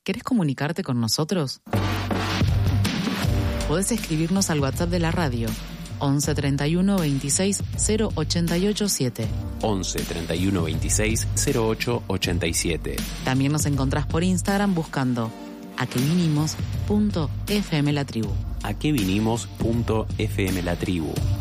¿Querés comunicarte con nosotros? Podés escribirnos al WhatsApp de la radio 11 31 26 0887. 11 31 26 0887. También nos encontrás por Instagram buscando aquevinimos.fmlatribu. Aquevinimos.fmlatribu.